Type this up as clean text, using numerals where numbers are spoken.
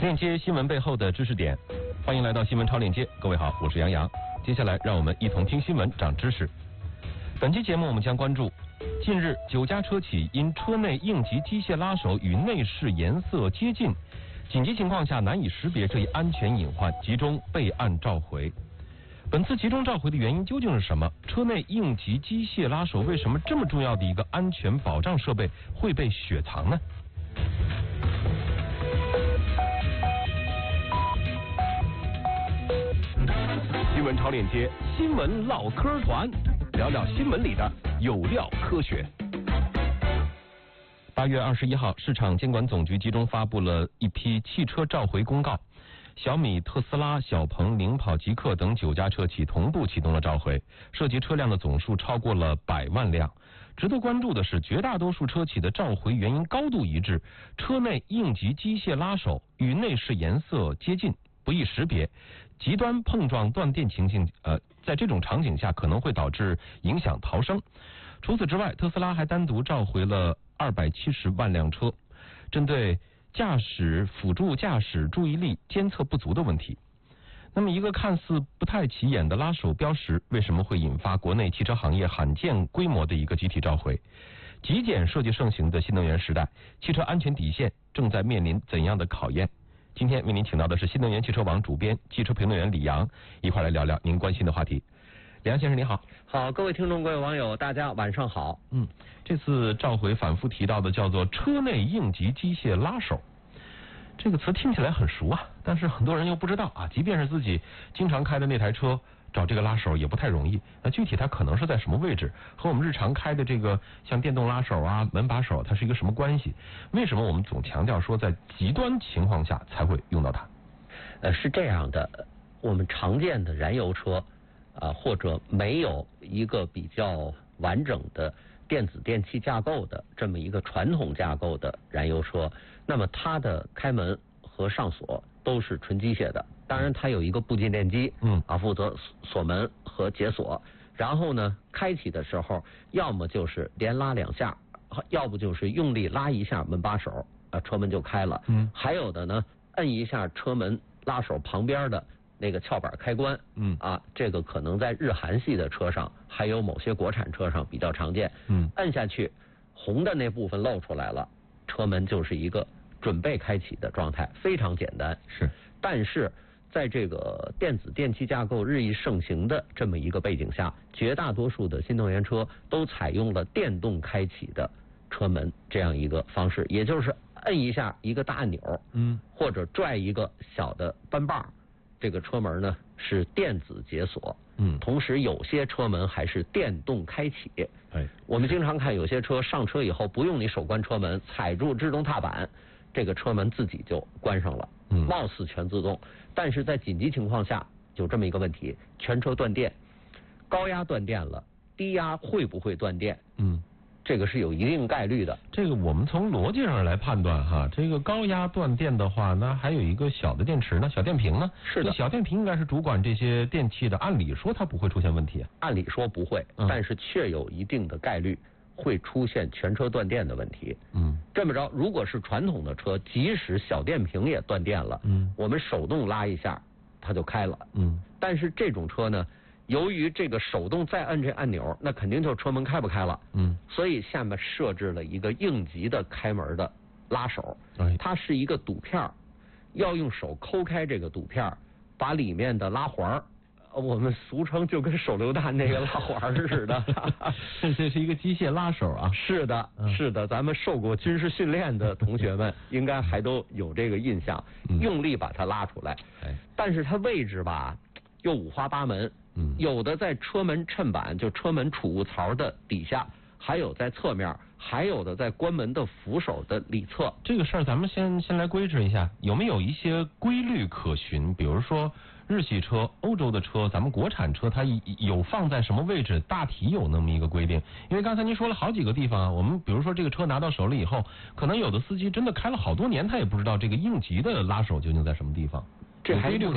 链接新闻背后的知识点，欢迎来到新闻超链接。各位好，我是杨洋。接下来让我们一同听新闻长知识。本期节目我们将关注近日9家车企因车内应急机械拉手与内饰颜色接近，紧急情况下难以识别这一安全隐患，集中备案召回。本次集中召回的原因究竟是什么？车内应急机械拉手为什么这么重要的一个安全保障设备会被雪藏呢？新闻超链接，新闻唠嗑团，聊聊新闻里的有料科学。8月21号，市场监管总局集中发布了一批汽车召回公告。小米、特斯拉、小鹏、领跑、极客等9家车企同步启动了召回，涉及车辆的总数超过了100万辆。值得关注的是，绝大多数车企的召回原因高度一致，车内应急机械拉手与内饰颜色接近，不易识别，极端碰撞断电情形，在这种场景下可能会导致影响逃生。除此之外，特斯拉还单独召回了270万辆车，针对驾驶辅助驾驶注意力监测不足的问题。那么一个看似不太起眼的拉手标识，为什么会引发国内汽车行业罕见规模的一个集体召回？极简设计盛行的新能源时代，汽车安全底线正在面临怎样的考验？今天为您请到的是新能源汽车网主编、汽车评论员李阳，一块来聊聊您关心的话题。李阳先生您好。 好，各位听众、各位网友，大家晚上好。 这次召回反复提到的叫做车内应急机械拉手，这个词听起来很熟啊，但是很多人又不知道啊，即便是自己经常开的那台车，找这个拉手也不太容易。那具体它可能是在什么位置，和我们日常开的这个像电动拉手啊、门把手，它是一个什么关系？为什么我们总强调说在极端情况下才会用到它？ 是这样的，我们常见的燃油车或者没有一个比较完整的电子电器架构的这么一个传统架构的燃油车，那么它的开门和上锁都是纯机械的。当然它有一个部件电机，负责锁门和解锁。然后呢，开启的时候要么就是连拉2下，要不就是用力拉一下门把手，车门就开了。还有的呢，摁一下车门拉手旁边的那个撬板开关，这个可能在日韩系的车上，还有某些国产车上比较常见。摁下去，红的那部分露出来了，车门就是一个准备开启的状态，非常简单。 是， 但是在这个电子电器架构日益盛行的这么一个背景下，绝大多数的新能源车都采用了电动开启的车门这样一个方式，也就是摁一下一个大按钮，或者拽一个小的扳把，这个车门呢是电子解锁，同时有些车门还是电动开启。我们经常看有些车上车以后不用你手关车门，踩住制动踏板，这个车门自己就关上了，貌似全自动。但是在紧急情况下有这么一个问题，全车断电，高压断电了，低压会不会断电？这个是有一定概率的。 这个我们从逻辑上来判断哈，这个高压断电的话，那还有一个小的电池呢，小电瓶呢？ 是的， 小电瓶应该是主管这些电器的，按理说它不会出现问题。 按理说不会，但是却有一定的概率会出现全车断电的问题。这么着，如果是传统的车，即使小电瓶也断电了，我们手动拉一下它就开了。但是这种车呢，由于这个手动再摁这按钮，那肯定就是车门开不开了。所以下面设置了一个应急的开门的拉手，它是一个赌片，要用手抠开这个赌片，把里面的拉环，我们俗称就跟手榴弹那个拉环似的。 这是一个机械拉手啊。 是的，是的，咱们受过军事训练的同学们应该还都有这个印象，用力把它拉出来。但是它位置吧又五花八门，有的在车门衬板，就车门储物槽的底下，还有在侧面，还有的在关门的扶手的里侧。 这个事儿咱们先来规制一下，有没有一些规律可循？比如说日系车、欧洲的车，咱们国产车它有放在什么位置，大体有那么一个规定。因为刚才您说了好几个地方啊，我们比如说这个车拿到手里以后，可能有的司机真的开了好多年，他也不知道这个应急的拉手究竟在什么地方。 这还